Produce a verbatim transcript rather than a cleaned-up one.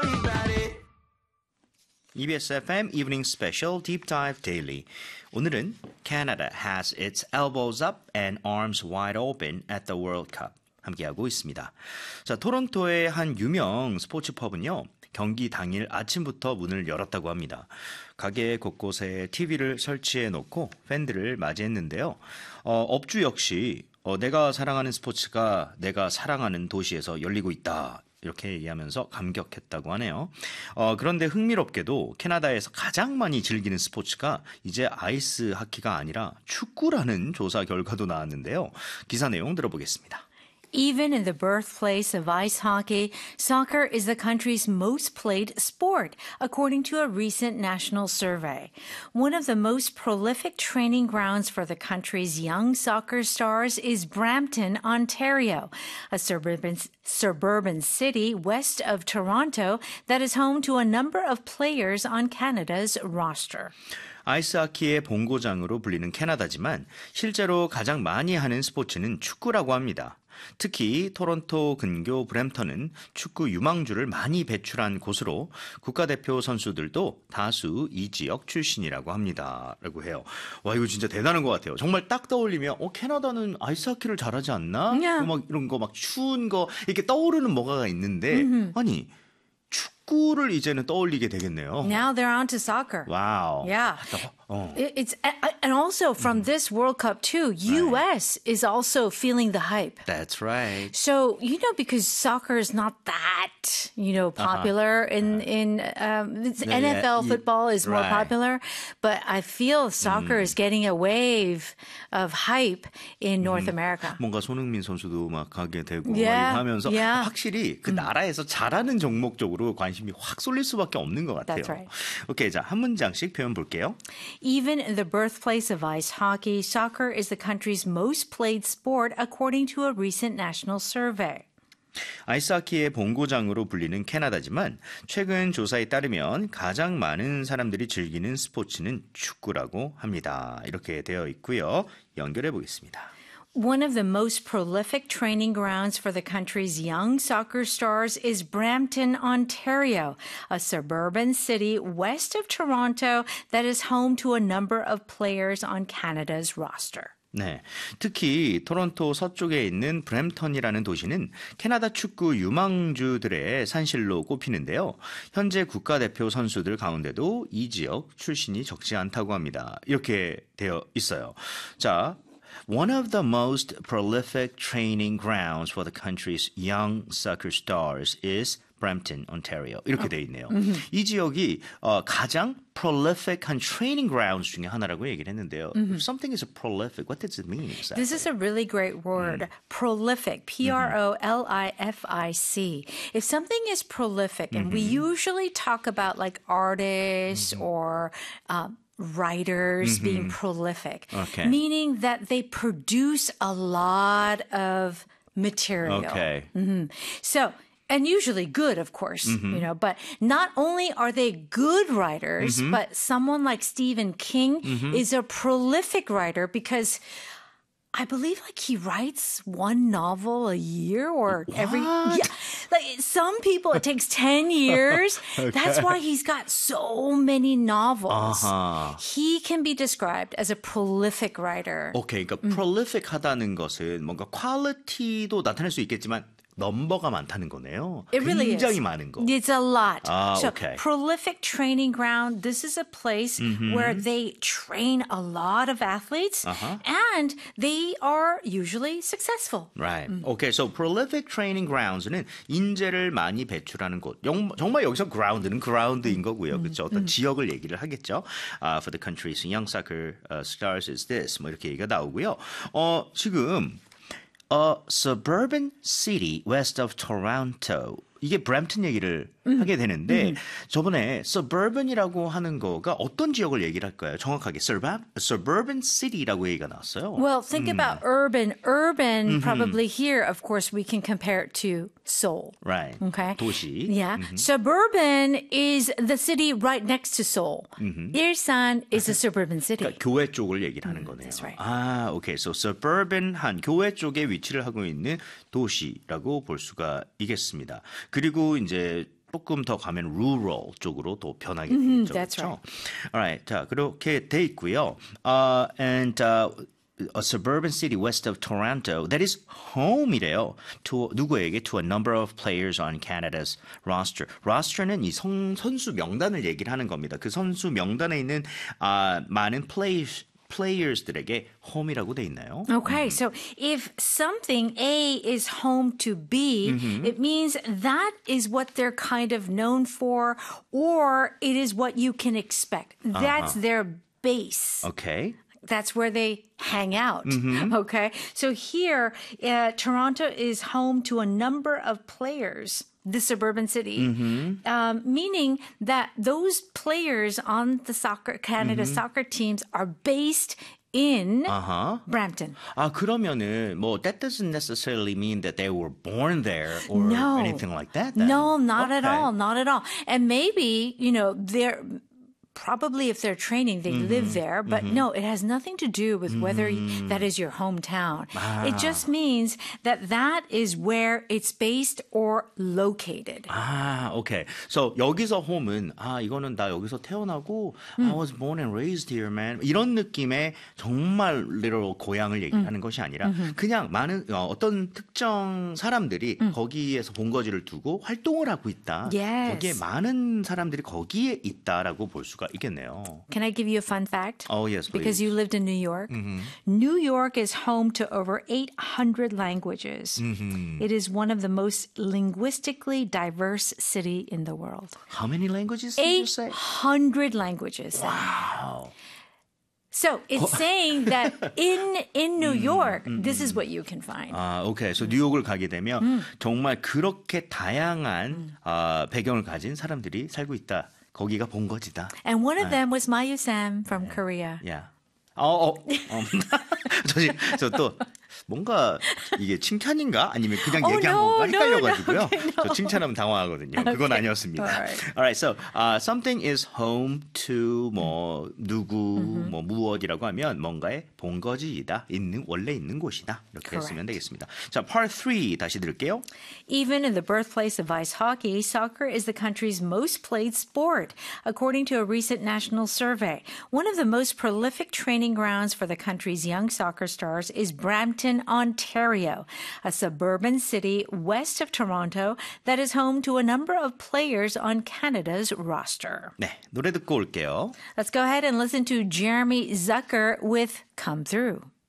이비에스 에프엠 Evening Special Deep Dive Daily. 오늘은 Canada has its elbows up and arms wide open at the World Cup. 함께하고 있습니다. 자, 토론토의 한 유명 스포츠 펍은요, 경기 당일 아침부터 문을 열었다고 합니다. 가게 곳곳에 티비를 설치해 놓고 팬들을 맞이했는데요. 어, 업주 역시 어, 내가 사랑하는 스포츠가 내가 사랑하는 도시에서 열리고 있다. 이렇게 얘기하면서 감격했다고 하네요. 어, 그런데 흥미롭게도 캐나다에서 가장 많이 즐기는 스포츠가 이제 아이스 하키가 아니라 축구라는 조사 결과도 나왔는데요. 기사 내용 들어보겠습니다. Even in the birthplace of ice hockey, soccer is the country's most played sport, according to a recent national survey. One of the most prolific training grounds for the country's young soccer stars is Brampton, Ontario, a suburban, suburban city west of Toronto that is home to a number of players on Canada's roster. 아이스하키의 본고장으로 불리는 캐나다지만 실제로 가장 많이 하는 스포츠는 축구라고 합니다. 특히 토론토 근교 브램턴은 축구 유망주를 많이 배출한 곳으로 국가대표 선수들도 다수 이 지역 출신이라고 합니다. 라고 해요. 와, 이거 진짜 대단한 것 같아요. 정말 딱 떠올리면 어, 캐나다는 아이스하키를 잘하지 않나? Yeah. 막 이런 거 막 추운 거 이렇게 떠오르는 뭐가가 있는데 mm-hmm. 아니 축구를 이제는 떠올리게 되겠네요. Now they're on to soccer. Wow. Yeah. Oh. It's and also from this World Cup too, U S right. is also feeling the hype. That's right. So you know, because soccer is not that you know popular uh-huh. in in um, yeah, N F L yeah, football is more right. popular, but I feel soccer mm. is getting a wave of hype in North 음, America. 뭔가 손흥민 선수도 막 가게 되고 yeah, 막 하면서 yeah. 확실히 그 음. 나라에서 잘하는 종목 쪽으로 관심이 확 쏠릴 수밖에 없는 것 같아요. That's right. 오케이, 자, 한 문장씩 표현 볼게요. Even in the birthplace of ice hockey, soccer is the country's most played sport, according to a recent national survey. 아이스하키의 본고장으로 불리는 캐나다지만 최근 조사에 따르면 가장 많은 사람들이 즐기는 스포츠는 축구라고 합니다. 이렇게 되어 있고요. 연결해 보겠습니다. One of the most prolific training grounds for the country's young soccer stars is Brampton, Ontario, a suburban city west of Toronto that is home to a number of players on Canada's roster. 네, 특히 토론토 서쪽에 있는 브램턴이라는 도시는 캐나다 축구 유망주들의 산실로 꼽히는데요. 현재 국가대표 선수들 가운데도 이 지역 출신이 적지 않다고 합니다. 이렇게 되어 있어요. 자, One of the most prolific training grounds for the country's young soccer stars is Brampton, Ontario. 이렇게 돼 있네요. Mm-hmm. 이 지역이 어, 가장 prolific한 training grounds 중에 하나라고 얘기를 했는데요. Mm-hmm. If something is a prolific, what does it mean exactly? This is a really great word. Mm. Prolific, P R O L I F I C. If something is prolific, and mm-hmm. we usually talk about like artists mm-hmm. or um, writers mm-hmm. being prolific, okay. meaning that they produce a lot of material. Okay. Mm-hmm. So, and usually good, of course, mm-hmm. you know, but not only are they good writers, mm-hmm. but someone like Stephen King mm-hmm. is a prolific writer because I believe like he writes one novel a year or what? every yeah. Like some people it takes ten years. Okay. That's why he's got so many novels. Uh-huh. He can be described as a prolific writer. 오케이, 그러니까 음. prolific하다는 것은 뭔가 퀄리티도 나타낼 수 있겠지만 넘버가 많다는 거네요. It really 굉장히 is. 많은 거. It's a lot. 아, so okay. prolific training ground. This is a place mm-hmm. where they train a lot of athletes uh-huh. and they are usually successful. Right. 음. Okay, so prolific training grounds는 인재를 많이 배출하는 곳. 영, 정말 여기서 ground는 ground인 거고요. 음. 그렇죠? 어떤 음. 지역을 얘기를 하겠죠. Uh, for the country's young soccer uh, stars is this. 뭐 이렇게 얘기가 나오고요. 어, 지금 A suburban city west of Toronto. 이게 브램튼 얘기를 음. 하게 되는데 음. 저번에 suburban이라고 하는 거가 어떤 지역을 얘기를 할까요? 정확하게 suburban, suburban city라고 얘기가 나왔어요. Well, think 음. about urban. Urban, mm-hmm. probably here, of course, we can compare it to Seoul. Right. Okay. 도시. Yeah. Mm-hmm. Suburban is the city right next to Seoul. Mm-hmm. 일산 is a suburban city. 그러니까 교외 쪽을 얘기를 하는 mm, 거네요. That's right. 아, 오케이. So suburban한 교외 쪽에 위치를 하고 있는 도시라고 볼 수가 있겠습니다. 그리고 이제 조금 더 가면 rural 쪽으로 또 변하게 Mm-hmm, 되죠. that's 그렇죠? right. Alright, 자 그렇게 돼 있고요. Uh, and uh, a suburban city west of Toronto that is home이래요. To 누구에게? To a number of players on Canada's roster. roster는 이 성, 선수 명단을 얘기를 하는 겁니다. 그 선수 명단에 있는 아, 많은 players players들에게 home이라고 돼 있나요? Okay, so if something A is home to B, it means that is what they're kind of known for, or it is what you can expect. That's their base. Okay. That's where they hang out. Okay. So here, uh, Toronto is home to a number of players, the suburban city, um, meaning that those players on the soccer, Canada soccer teams are based in Uh-huh. Brampton. 아 그러면은 뭐 that doesn't necessarily mean that they were born there or No. anything like that. Then. No, not at Okay. all. Not at all. And maybe, you know, they're probably if they're training, they live there. But no, it has nothing to do with whether that is your hometown. It just means that that is where it's based or located. 아, 오케이. So 여기서 home은 아 이거는 나 여기서 태어나고 I was born and raised here, man. 이런 느낌의 정말 literal 고향을 얘기하는 것이 아니라 그냥 많은 어, 어떤 특정 사람들이 거기에서 본거지를 두고 활동을 하고 있다. Yes. 거기에 많은 사람들이 거기에 있다라고 볼 수가 있겠네요. Can I give you a fun fact? Oh yes, please. Because you lived in New York. New York is home to over eight hundred languages. It is one of the most linguistically diverse city in the world. How many languages did you eight say? hundred languages. Wow. So it's saying that in in New York, this is what you can find. 아, 오케이. 그래서 뉴욕을 가게 되면 정말 그렇게 다양한 아, 배경을 가진 사람들이 살고 있다. 거기가 본거지다. And one of them was Mayu Sam from Korea. 야. 어, 어, 어. 저 또 뭔가 이게 칭찬인가 아니면 그냥 Oh, 얘기한 no, 건가 no, 헷갈려가지고요. no, okay, no. 저 칭찬하면 당황하거든요. 그건 아니었습니다. Alright. Alright, so uh, something is home to 뭐 누구 뭐 무엇이라고 하면 뭔가의 본거지이다, 있는 원래 있는 곳이다 이렇게 Correct. 쓰면 되겠습니다. 자, part three 다시 들을게요. Even in the birthplace of ice hockey, soccer is the country's most played sport, according to a recent national survey. One of the most prolific training grounds for the country's young soccer stars is Brampton, Ontario, a suburban city west of Toronto that is home to a number of players on Canada's roster. 네, 노래 듣고 올게요. Let's go ahead and listen to Jeremy Zucker with Come Through.